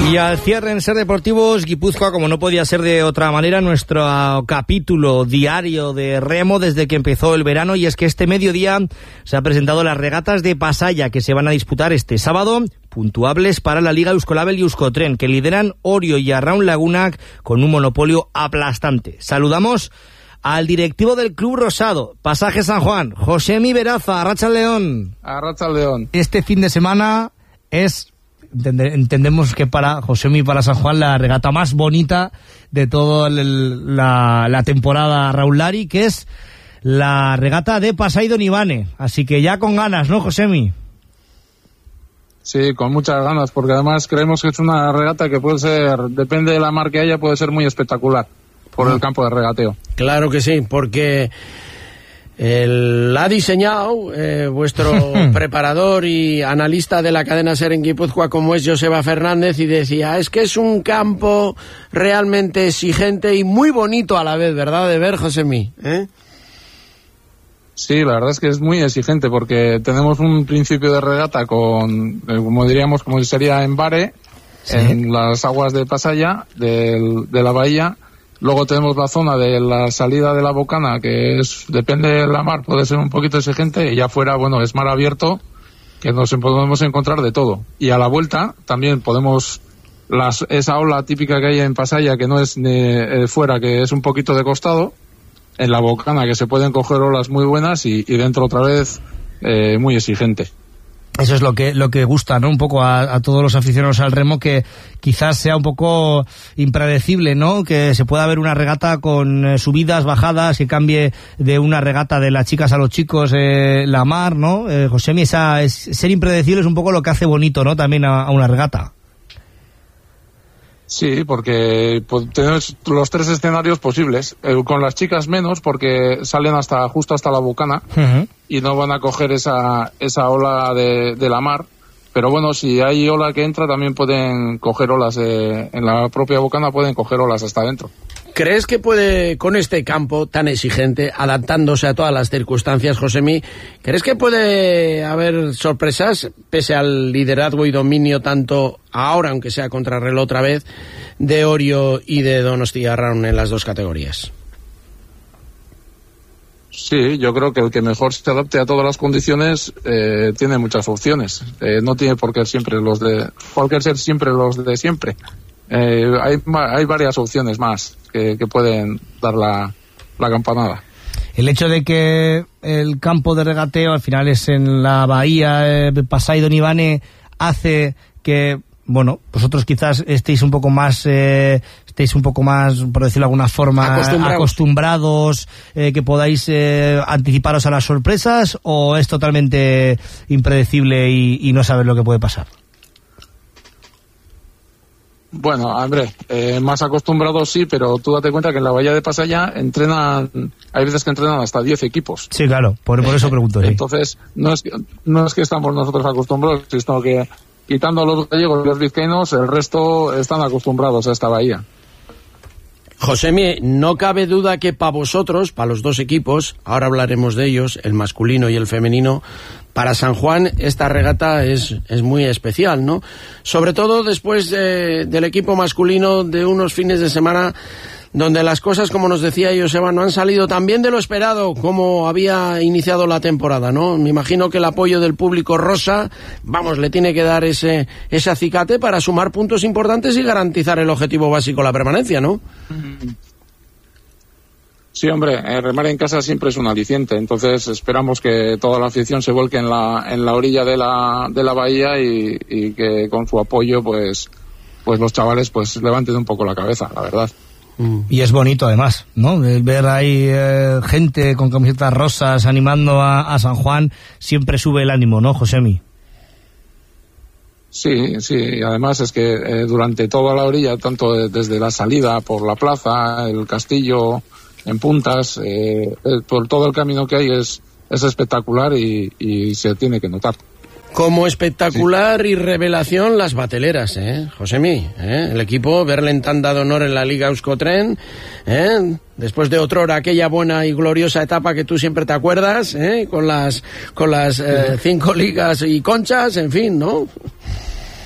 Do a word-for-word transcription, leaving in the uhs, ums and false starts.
Y al cierre en Ser Deportivos Guipúzcoa, como no podía ser de otra manera, nuestro capítulo diario de remo desde que empezó el verano, y es que este mediodía se han presentado las regatas de Pasaya que se van a disputar este sábado, puntuables para la Liga Euskolabel y Euskotren, que lideran Orio y Arraun Lagunak con un monopolio aplastante. Saludamos al directivo del Club Rosado, Pasaje San Juan, Josemi Veraza. Arratsaldeon. Arratsaldeon. Este fin de semana es... entendemos que para Josemi y para San Juan la regata más bonita de toda la, la temporada Raulari, que es la regata de Pasaido Nivane. Así que ya con ganas, ¿no, Josemi? Sí, con muchas ganas, porque además creemos que es una regata que puede ser, depende de la mar que haya, puede ser muy espectacular por el campo de regateo. Claro que sí, porque el ha diseñado eh, vuestro preparador y analista de la cadena SER en Guipúzcoa, como es Joseba Fernández, y decía, es que es un campo realmente exigente y muy bonito a la vez, ¿verdad? De ver, Josemi, ¿eh? Sí, la verdad es que es muy exigente, porque tenemos un principio de regata con, como diríamos, como sería en Bare, ¿sí?, en las aguas de Pasaya, de, de la bahía. Luego tenemos la zona de la salida de la Bocana, que es, depende de la mar, puede ser un poquito exigente, y ya afuera, bueno, es mar abierto, que nos podemos encontrar de todo. Y a la vuelta también podemos, las, esa ola típica que hay en Pasaya, que no es ni eh, fuera, que es un poquito de costado, en la Bocana, que se pueden coger olas muy buenas, y, y dentro otra vez eh, muy exigente. Eso es lo que lo que gusta, ¿no? Un poco a, a todos los aficionados al remo, que quizás sea un poco impredecible, ¿no? Que se pueda ver una regata con eh, subidas, bajadas, que cambie de una regata de las chicas a los chicos eh, la mar, ¿no? Eh, Josemi, esa es, ser impredecible es un poco lo que hace bonito, ¿no? También a, a una regata. Sí, porque pues, tenemos los tres escenarios posibles. Eh, con las chicas menos, porque salen hasta justo hasta la Bocana, uh-huh, y no van a coger esa esa ola de, de la mar. Pero bueno, si hay ola que entra, también pueden coger olas eh, en la propia Bocana, pueden coger olas hasta adentro. ¿Crees que puede, con este campo tan exigente, adaptándose a todas las circunstancias, Josemi, ¿crees que puede haber sorpresas, pese al liderazgo y dominio tanto ahora, aunque sea contrarreloj otra vez, de Orio y de Donostia Arraun en las dos categorías? Sí, yo creo que el que mejor se adapte a todas las condiciones eh, tiene muchas opciones. Eh, no tiene por qué siempre los de, por qué ser siempre los de siempre. Eh, hay, hay varias opciones más que, que pueden dar la, la campanada. El hecho de que el campo de regateo al final es en la bahía, eh, Pasaido Nivane, hace que, bueno, vosotros quizás estéis un poco más, eh, estéis un poco más, por decirlo de alguna forma, acostumbrados, acostumbrados eh, que podáis eh, anticiparos a las sorpresas, o es totalmente impredecible y, y no sabes lo que puede pasar. Bueno, hombre, eh, más acostumbrados sí, pero tú date cuenta que en la bahía de Pasaya entrenan, hay veces que entrenan hasta diez equipos. Sí, claro, por, por eso pregunto. Sí. Entonces, no es, que, no es que estamos nosotros acostumbrados, sino que quitando a los gallegos y los vizcaínos, el resto están acostumbrados a esta bahía. Josemi, no cabe duda que para vosotros, para los dos equipos, ahora hablaremos de ellos, el masculino y el femenino, para San Juan esta regata es, es muy especial, ¿no? Sobre todo después de, del equipo masculino, de unos fines de semana donde las cosas, como nos decía Joseba, no han salido tan bien de lo esperado como había iniciado la temporada, ¿no? Me imagino que el apoyo del público rosa, vamos, le tiene que dar ese, ese acicate para sumar puntos importantes y garantizar el objetivo básico, la permanencia, ¿no? Sí, hombre, eh, remar en casa siempre es un aliciente, entonces esperamos que toda la afición se vuelque en la en la orilla de la de la bahía y, y que con su apoyo, pues pues los chavales pues levanten un poco la cabeza, la verdad. Y es bonito además, ¿no? Ver ahí eh, gente con camisetas rosas animando a, a San Juan siempre sube el ánimo, ¿no, Josemi? Sí, sí, además es que eh, durante toda la orilla, tanto de, desde la salida por la plaza, el castillo, en puntas, eh, por todo el camino que hay es, es espectacular y, y se tiene que notar. Como espectacular sí. Y revelación las bateleras, ¿eh, Josemi? ¿eh? El equipo, verle en tanda de honor en la Liga Euskotren, ¿eh? Después de otrora aquella buena y gloriosa etapa que tú siempre te acuerdas, ¿eh? Con las, con las eh, cinco ligas y conchas, en fin, ¿no?